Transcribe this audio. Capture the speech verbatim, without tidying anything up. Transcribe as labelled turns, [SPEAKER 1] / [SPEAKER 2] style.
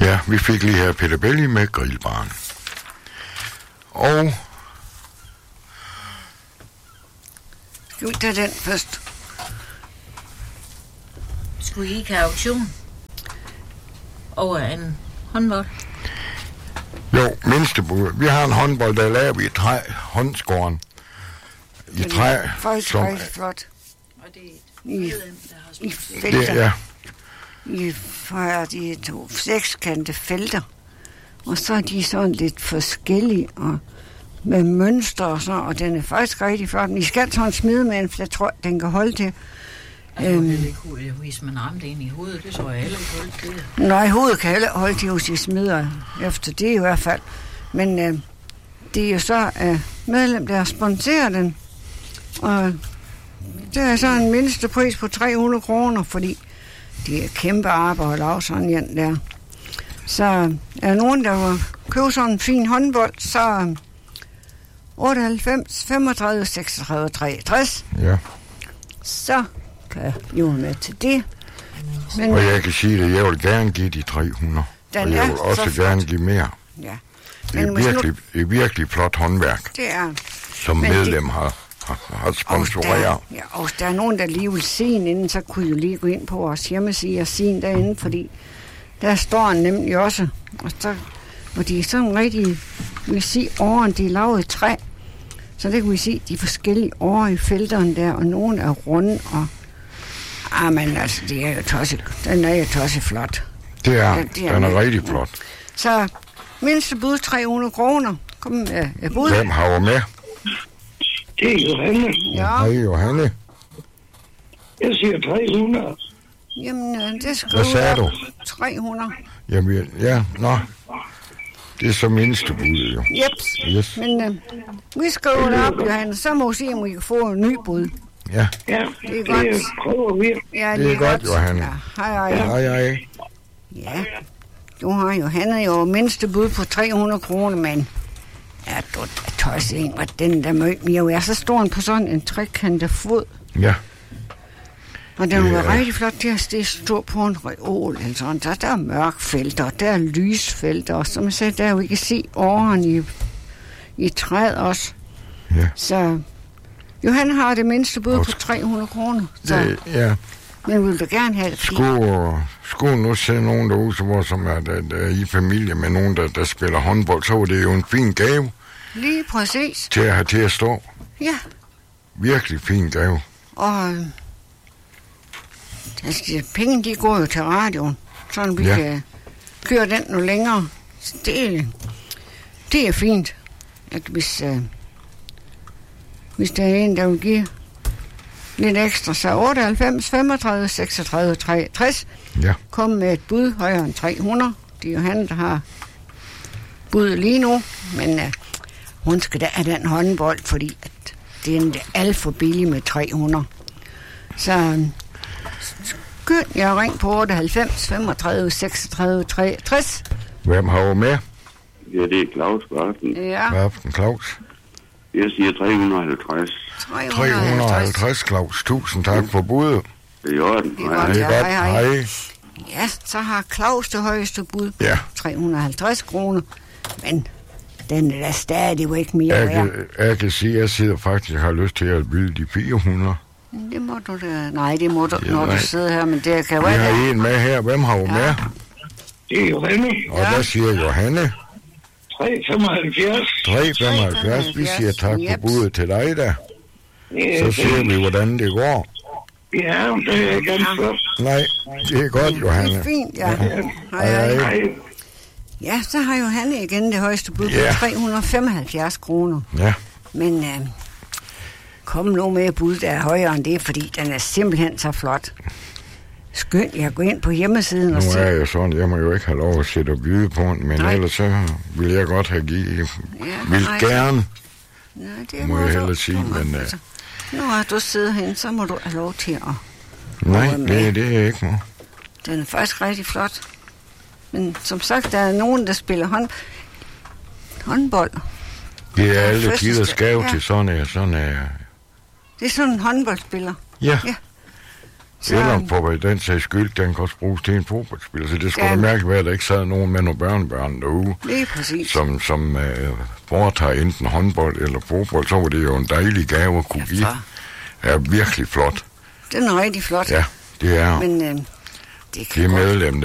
[SPEAKER 1] Ja, vi fik lige her Peter Belli med Grillbarn. Og...
[SPEAKER 2] Skal vi tage den først?
[SPEAKER 3] Skulle I ikke have auktion over en håndbold?
[SPEAKER 1] Jo, mindstebud. Vi har en håndbold, der er lavet i træ, håndskåren. I
[SPEAKER 2] den
[SPEAKER 1] træ.
[SPEAKER 2] Er faktisk
[SPEAKER 1] som,
[SPEAKER 2] rigtig flot.
[SPEAKER 3] Og det er et
[SPEAKER 2] I,
[SPEAKER 3] medlem, der har
[SPEAKER 2] i
[SPEAKER 3] smurt
[SPEAKER 2] felter.
[SPEAKER 1] det, ja.
[SPEAKER 2] I har de to sekskantede felter. Og så er de sådan lidt forskellige, og med mønstre og sådan, og den er faktisk rigtig flot. Men I skal sådan smide med den, for jeg tror, den kan holde til.
[SPEAKER 3] Jeg øhm, ikke, hvis man ramte ind i hovedet, det tror jeg heller ikke holde til.
[SPEAKER 2] Nej, hovedet kan heller holde til, hvis I smider efter det i hvert fald. Men øh, det er jo så øh, medlem, der sponsorerer den. Og det er så en mindste pris på tre hundrede kroner, fordi det er kæmpe arbejde at lave sådan en der. Så er der nogen, der vil købe sådan en fin håndbold, så otteoghalvfems femogtredive seksogtredive treogtres.
[SPEAKER 1] Ja.
[SPEAKER 2] Så kan I jo med til det. Men,
[SPEAKER 1] og jeg kan sige det, jeg vil gerne give de tre hundrede. Og jeg vil også gerne give mere.
[SPEAKER 2] Ja.
[SPEAKER 1] Det er, virkelig, nu, det er virkelig flot håndværk,
[SPEAKER 2] det er,
[SPEAKER 1] som medlem det, har, har, har sponsoreret.
[SPEAKER 2] Og der, ja, og hvis der er nogen, der lige vil se en inden, så kunne I jo lige gå ind på vores hjemmeside og se en derinde, fordi der står en nemlig også. Og, så, og de er sådan rigtig, vi vil sige, åren, de er lavet i træ. Så det kan vi se, de forskellige år i felterne der, og nogle er runde, og ah, men altså, det er jo tosset, den er jo tosset flot.
[SPEAKER 1] Det er, det, det er den er rigtig flot.
[SPEAKER 2] Så mindste bud tre hundrede kroner. Kom med uh, bud.
[SPEAKER 1] Hvem har jo med?
[SPEAKER 4] Det er Johanne.
[SPEAKER 2] Ja.
[SPEAKER 1] Hej Johanne.
[SPEAKER 4] Jeg siger tre hundrede.
[SPEAKER 2] Jamen, uh, det skriver
[SPEAKER 1] hvad sagde du?
[SPEAKER 2] tre hundrede.
[SPEAKER 1] Jamen, ja, nå. Det er så mindste bud, jo.
[SPEAKER 2] Jeps.
[SPEAKER 1] Yes.
[SPEAKER 2] Men uh, vi skriver det op, Johanne. Så må vi se, om vi kan få en ny bud.
[SPEAKER 1] Ja.
[SPEAKER 4] Ja,
[SPEAKER 2] det er godt.
[SPEAKER 4] Det prøver vi.
[SPEAKER 2] Ja,
[SPEAKER 1] det, det er, er godt, Johanne.
[SPEAKER 2] Ja, hej, hej.
[SPEAKER 1] Hej, hej.
[SPEAKER 2] Ja, du har Johanne jo mindste bud på tre hundrede kroner, men ja, du tøjs en, hvad den der møg mig jo er så stor på sådan en trekantet fod.
[SPEAKER 1] Ja.
[SPEAKER 2] Og den var rigtig flot til at det stå på en reol eller sådan. Så der er mørkfelter, der er lysfelter, og som jeg sagde, der vi kan se åren i, i træet også.
[SPEAKER 1] Ja.
[SPEAKER 2] Så Johan har det mindste bud på tre hundrede kroner. Så.
[SPEAKER 1] Det, ja.
[SPEAKER 2] Men vil du gerne have det?
[SPEAKER 1] Skulle, skulle nu se nogen derude, som, som er der, der er i familie med nogen, der, der spiller håndbold, så var det jo en fin gave.
[SPEAKER 2] Lige præcis.
[SPEAKER 1] Til at have til at stå.
[SPEAKER 2] Ja.
[SPEAKER 1] Virkelig fin gave.
[SPEAKER 2] Og altså, penge, de går jo til radioen, så vi ja. kan køre den nu længere. Så det, det er fint, at hvis, uh, hvis der er en, der vil give lidt ekstra, så otteoghalvfems femogtredive seksogtredive treogtres.
[SPEAKER 1] Ja.
[SPEAKER 2] Kom med et bud højere end tre hundrede. Det er jo han, der har budet lige nu, men uh, hun skal da have den håndbold, fordi at det er alt for billigt med tre hundrede. Så skynd jeg ring på otteoghalvfems femogtredive seksogtredive treogtres.
[SPEAKER 1] Hvem har jo med?
[SPEAKER 5] Ja, det er Claus Barten.
[SPEAKER 2] Ja.
[SPEAKER 1] Hvad aften, Claus?
[SPEAKER 5] Jeg siger tre hundrede og halvtreds.
[SPEAKER 1] tre hundrede og halvtreds, Claus. Tusind tak for budet.
[SPEAKER 5] Det er i orden.
[SPEAKER 2] Det er godt, ja. Hej, hej.
[SPEAKER 1] Hej.
[SPEAKER 2] Ja, så har Claus det højeste bud.
[SPEAKER 1] Ja.
[SPEAKER 2] tre hundrede og halvtreds kroner. Men den er da stadigvæk mere
[SPEAKER 1] jeg
[SPEAKER 2] værd.
[SPEAKER 1] kan, jeg kan sige, at jeg sidder faktisk og har lyst til at byde de fire hundrede.
[SPEAKER 2] Det må du da. Nej, det må du,
[SPEAKER 1] ja,
[SPEAKER 2] når
[SPEAKER 1] nej.
[SPEAKER 2] du sidder her, men det kan
[SPEAKER 1] være. Vi har en med her. Hvem har jo ja. med?
[SPEAKER 4] Det er Johanne.
[SPEAKER 1] Og ja. der siger Johanne.
[SPEAKER 4] tre femoghalvfjerds.
[SPEAKER 1] tre femoghalvfjerds. Vi siger tak for budet til dig da. Ja, så ser vi, hvordan det går.
[SPEAKER 4] Ja, det er ganske flot.
[SPEAKER 1] Nej, det er godt, Johanne.
[SPEAKER 2] Det er fint, ja.
[SPEAKER 1] ja.
[SPEAKER 2] Hej, hej. hej. Ja, så har Johanne igen det højeste bud på ja. tre hundrede og femoghalvfjerds kroner.
[SPEAKER 1] Ja.
[SPEAKER 2] Men øh, kom nu med bud, der er højere end det, fordi den er simpelthen så flot. Skynd, jeg går ind på hjemmesiden
[SPEAKER 1] nu
[SPEAKER 2] og se.
[SPEAKER 1] Nu er jeg sådan, jeg må jo ikke have lov at sætte og byde på den, men nej. ellers så vil jeg godt have givet. Ja, vil nej. gerne.
[SPEAKER 2] Ja, det
[SPEAKER 1] må,
[SPEAKER 2] må
[SPEAKER 1] jeg
[SPEAKER 2] du,
[SPEAKER 1] hellere sige, men... Uh,
[SPEAKER 2] altså, nu har du siddet herinde, så må du have lov til at...
[SPEAKER 1] Nej, det, det er ikke noget.
[SPEAKER 2] Den er faktisk rigtig flot. Men som sagt, der er nogen, der spiller hånd... håndbold.
[SPEAKER 1] Det er alle givet og skav ja. til sådan en... Sådan en
[SPEAKER 2] det er sådan en håndboldspiller.
[SPEAKER 1] Ja.
[SPEAKER 2] ja.
[SPEAKER 1] Eller på den sags skyld, den kan også bruges til en fodboldspiller. Så det skulle
[SPEAKER 2] Ja.
[SPEAKER 1] da mærkeligt være, at der ikke sad nogen med nogle børnebørn derude,
[SPEAKER 2] Lige præcis.
[SPEAKER 1] som, som uh, foretager enten håndbold eller fodbold. Så var det jo en dejlig gave at kunne
[SPEAKER 2] Ja,
[SPEAKER 1] give.
[SPEAKER 2] for-
[SPEAKER 1] Er virkelig flot.
[SPEAKER 2] Den er rigtig flot.
[SPEAKER 1] Ja, det er,
[SPEAKER 2] Men øh, det
[SPEAKER 1] det
[SPEAKER 2] kan
[SPEAKER 1] er
[SPEAKER 2] godt.
[SPEAKER 1] medlem,